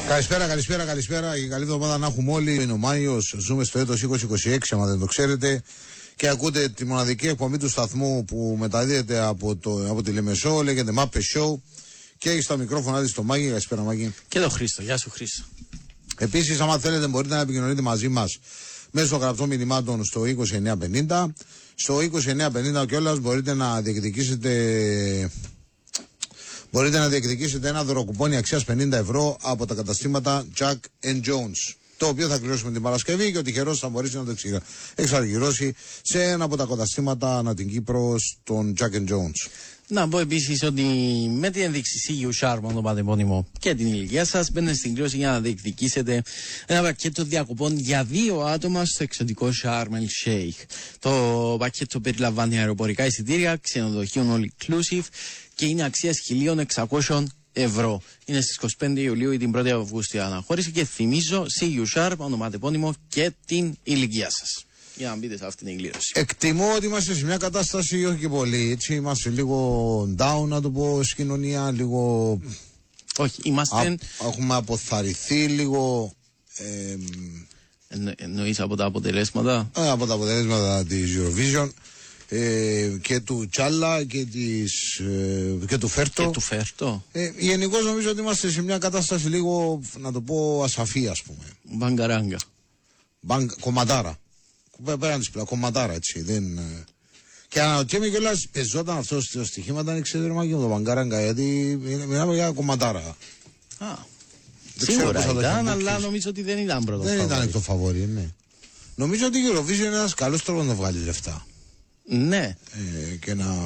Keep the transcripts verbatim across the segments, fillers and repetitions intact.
Καλησπέρα, καλησπέρα, καλησπέρα και καλή εβδομάδα να έχουμε όλοι. Είναι ο Μάιος, ζούμε στο έτος είκοσι είκοσι έξι, άμα δεν το ξέρετε, και ακούτε τη μοναδική εκπομπή του σταθμού που μεταδίδεται από, το, από τη Λεμεσό, λέγεται Μάπε Show, και έχει στο μικρόφωνο της το Μάγι. Καλησπέρα, Μάγι. Και το Χρήστο, γεια σου Χρήστο. Επίσης, άμα θέλετε, μπορείτε να επικοινωνείτε μαζί μας μέσω γραπτών μηνυμάτων στο είκοσι εννιά πενήντα. Στο είκοσι εννιά πενήντα κιόλας μπορείτε να διεκδικήσετε. Μπορείτε να διεκδικήσετε ένα δωροκουπόνι αξίας πενήντα ευρώ από τα καταστήματα Jack and Jones, το οποίο θα κληρώσουμε την Παρασκευή και ο τυχερός θα μπορέσει να το εξαργυρώσει σε ένα από τα καταστήματα ανά την Κύπρο, στον Jack and Jones. Να πω επίσης ότι με την ένδειξη σι γιου Sharp, το πατεπώνυμο και την ηλικία σας, μπαίνετε στην κλήρωση για να διεκδικήσετε ένα πακέτο διακοπών για δύο άτομα στο εξωτικό Sharm el Sheikh. Το πακέτο περιλαμβάνει αεροπορικά εισιτήρια, ξενοδοχείο all inclusive και είναι αξίας χίλια εξακόσια ευρώ. Είναι στις είκοσι πέντε Ιουλίου ή την πρώτη Αυγούστου η αναχώρηση και θυμίζω σι γιου Sharp, ονοματεπώνυμο και την ηλικία σας, για να μπείτε σε αυτήν την κλήρωση. Εκτιμώ ότι είμαστε σε μια κατάσταση όχι και πολύ, έτσι, είμαστε λίγο down, να το πω, στην κοινωνία, λίγο... Όχι, είμαστε... Α, έχουμε αποθαρρυθεί λίγο... Ε, Εννο, εννοείς από τα αποτελέσματα? Ε, από τα αποτελέσματα της Eurovision. Ε, και του Τσάλα και, της, ε, και του Φέρτο. Και του Φέρτο. Ε, γενικώς νομίζω ότι είμαστε σε μια κατάσταση λίγο, να το πω, ασαφή, ας πούμε. Μπαγκαράγκα. Μπανκ, κομματάρα. Πέραν της πλέον, κομματάρα, έτσι. Δεν, ε. Και αναρωτιέμαι κιόλας, πεζόταν αυτό στο στοιχήματα, είναι ξεδέρμα και με το μπαγκαράγκα, γιατί μιλάμε για κομματάρα. Α, δεν σίγουρα ήταν, αλλά νομίζω ότι δεν ήταν πρώτο. Δεν ήταν το φαβορί, ναι. Νομίζω ότι η Eurovision είναι ένας καλός τρόπος να βγάλει λεφτά. Ναι. Ε, και να...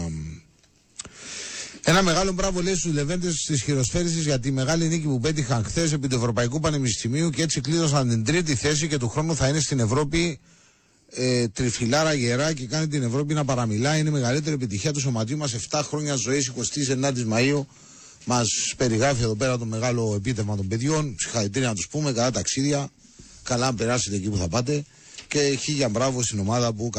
Ένα μεγάλο μπράβο λέει στους Λεβέντες της χειροσφαίρησης για τη μεγάλη νίκη που πέτυχαν χθες επί του Ευρωπαϊκού Πανεπιστημίου και έτσι κλείδωσαν την τρίτη θέση και του χρόνου θα είναι στην Ευρώπη ε, τριφυλάρα γερά και κάνει την Ευρώπη να παραμιλά. Είναι η μεγαλύτερη επιτυχία του σωματείου μας. εφτά χρόνια ζωής, εικοστή ενάτη Μαΐου. Μας περιγράφει εδώ πέρα το μεγάλο επίτευγμα των παιδιών. Συγχαρητήρια να τους πούμε, καλά ταξίδια. Καλά να περάσετε εκεί που θα πάτε. Και χίλια μπράβο στην ομάδα που